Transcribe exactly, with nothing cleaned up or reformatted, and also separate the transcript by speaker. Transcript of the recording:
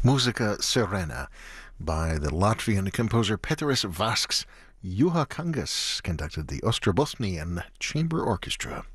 Speaker 1: Musica Serena by the Latvian composer Peteris Vasks. Juha Kangas conducted the Ostrobosnian Chamber Orchestra.